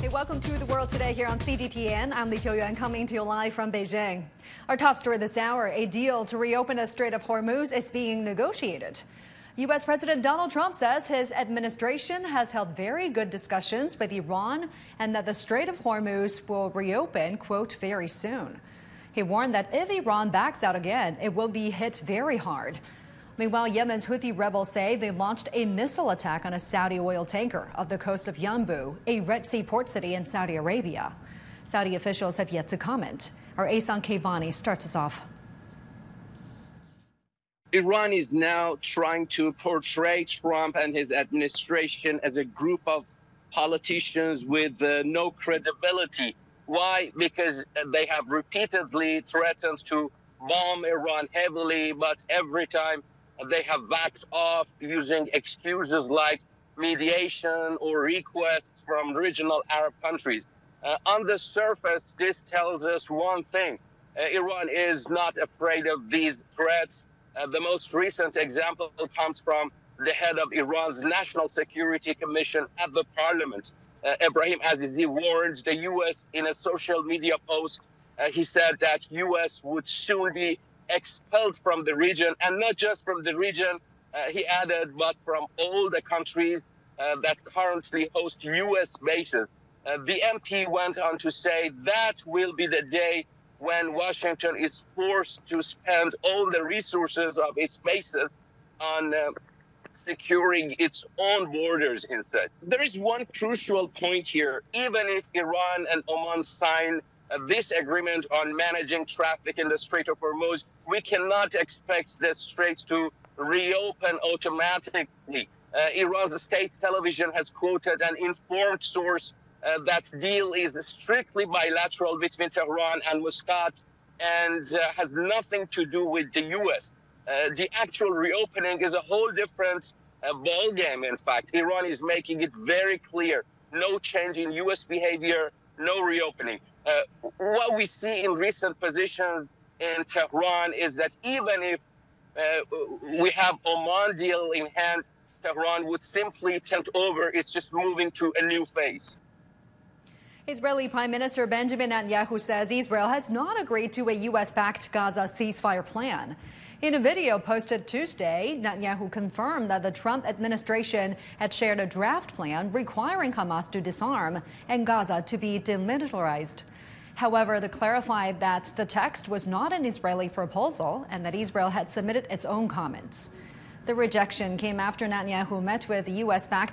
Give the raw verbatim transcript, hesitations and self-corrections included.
Hey, welcome to The World Today here on C G T N. I'm Lee Qiuyuan coming to you live from Beijing. Our top story this hour, a deal to reopen the Strait of Hormuz is being negotiated. U S President Donald Trump says his administration has held very good discussions with Iran and that the Strait of Hormuz will reopen, quote, very soon. He warned that if Iran backs out again, it will be hit very hard. Meanwhile, Yemen's Houthi rebels say they launched a missile attack on a Saudi oil tanker off the coast of Yanbu, a Red Sea port city in Saudi Arabia. Saudi officials have yet to comment. Our Asan Kevani starts us off. Iran is now trying to portray Trump and his administration as a group of politicians with uh, no credibility. Why? Because they have repeatedly threatened to bomb Iran heavily, but every time they have backed off using excuses like mediation or requests from regional Arab countries. Uh, on the surface, this tells us one thing. Uh, Iran is not afraid of these threats. Uh, the most recent example comes from the head of Iran's National Security Commission at the parliament. Uh, Ebrahim Azizi warned the U S in a social media post. Uh, he said that U S would soon be expelled from the region, and not just from the region, uh, he added, but from all the countries uh, that currently host U S bases. Uh, the M P went on to say that will be the day when Washington is forced to spend all the resources of its bases on uh, securing its own borders instead. There is one crucial point here. Even if Iran and Oman sign Uh, this agreement on managing traffic in the Strait of Hormuz, we cannot expect the Strait to reopen automatically. Uh, Iran's state television has quoted an informed source uh, that deal is strictly bilateral between Tehran and Muscat and uh, has nothing to do with the U S. Uh, the actual reopening is a whole different uh, ballgame, in fact. Iran is making it very clear. No change in U S behavior, no reopening. Uh, what we see in recent positions in Tehran is that even if uh, we have Oman deal in hand, Tehran would simply tempt over. It's just moving to a new phase. Israeli Prime Minister Benjamin Netanyahu says Israel has not agreed to a U S-backed Gaza ceasefire plan. In a video posted Tuesday, Netanyahu confirmed that the Trump administration had shared a draft plan requiring Hamas to disarm and Gaza to be demilitarized. However, they clarified that the text was not an Israeli proposal and that Israel had submitted its own comments. The rejection came after Netanyahu met with the U S-backed